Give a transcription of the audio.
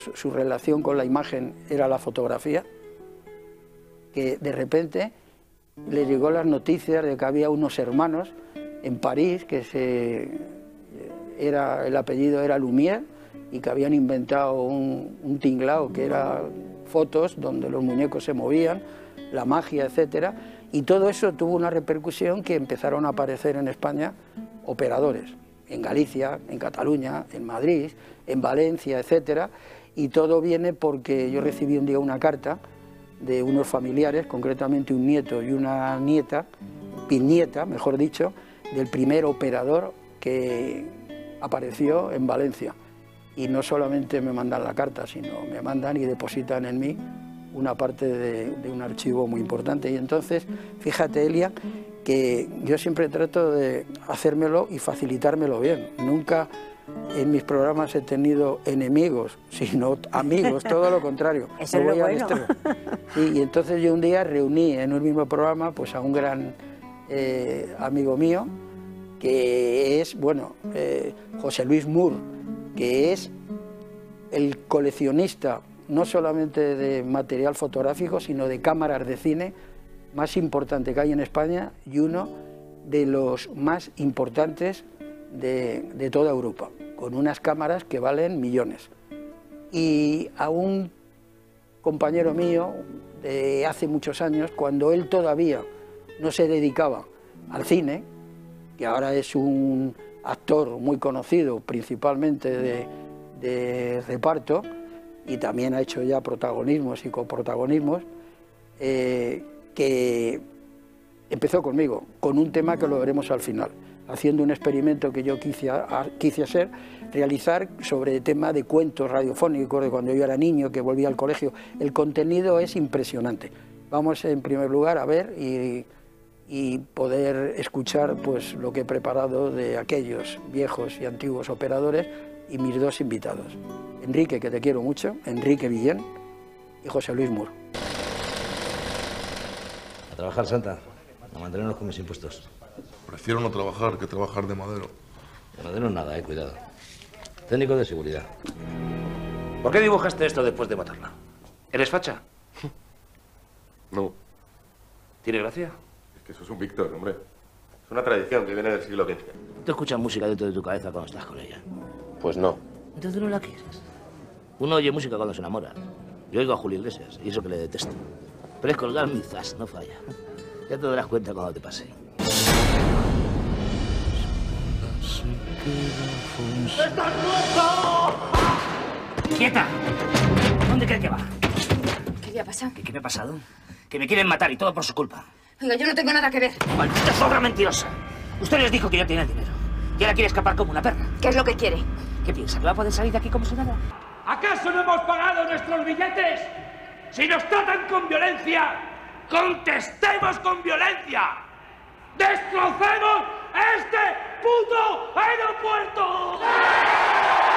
Su relación con la imagen era la fotografía, que de repente le llegó las noticias de que había unos hermanos en París, que el apellido era Lumière, y que habían inventado un tinglao que era fotos donde los muñecos se movían, la magia, etcétera, y todo eso tuvo una repercusión que empezaron a aparecer en España operadores, en Galicia, en Cataluña, en Madrid, en Valencia, etcétera, y todo viene porque yo recibí un día una carta de unos familiares, concretamente un nieto y una nieta, bisnieta, mejor dicho, del primer operador que apareció en Valencia. Y no solamente me mandan la carta, sino me mandan y depositan en mí una parte de un archivo muy importante. Y entonces, fíjate, Elia, que yo siempre trato de hacérmelo y facilitármelo bien. Nunca en mis programas he tenido enemigos, sino amigos, todo lo contrario. Eso es lo bueno. Sí, y entonces yo un día reuní en un mismo programa pues, a un gran amigo mío, que es, bueno, José Luis Mur, que es el coleccionista no solamente de material fotográfico, sino de cámaras de cine más importante que hay en España y uno de los más importantes de toda Europa, con unas cámaras que valen millones. Y a un compañero mío de hace muchos años, cuando él todavía no se dedicaba al cine, que ahora es un actor muy conocido, principalmente de reparto, y también ha hecho ya protagonismos y coprotagonismos, que empezó conmigo, con un tema que lo veremos al final, haciendo un experimento que yo quise hacer, realizar sobre el tema de cuentos radiofónicos de cuando yo era niño, que volvía al colegio. El contenido es impresionante. Vamos en primer lugar a ver y poder escuchar pues, lo que he preparado de aquellos viejos y antiguos operadores y mis dos invitados. Enrique, que te quiero mucho, Enrique Villén y José Luis Mur. A trabajar, Santa, a mantenernos con mis impuestos. Prefiero no trabajar que trabajar de madero. De madero nada, cuidado. Técnico de seguridad. ¿Por qué dibujaste esto después de matarla? ¿Eres facha? No. ¿Tiene gracia? Es que eso es un Víctor, hombre. Es una tradición que viene del siglo XV. ¿Tú escuchas música dentro de tu cabeza cuando estás con ella? Pues no. Entonces no la quieres. Uno oye música cuando se enamora. Yo oigo a Julio Iglesias, y eso que le detesto. Pero es colgar mi zas, no falla. Ya te darás cuenta cuando te pase. ¡Estás loco! ¡Quieta! ¿Dónde crees que va? ¿Qué le ha pasado? ¿Qué me ha pasado? Que me quieren matar y todo por su culpa. Oiga, yo no tengo nada que ver. ¡Maldita zorra mentirosa! Usted les dijo que yo tenía dinero. Y ahora quiere escapar como una perra. ¿Qué es lo que quiere? ¿Qué piensa? ¿Que va a poder salir de aquí como si nada? ¿Acaso no hemos pagado nuestros billetes? Si nos tratan con violencia, contestemos con violencia. ¡Destrocemos este puto aeropuerto!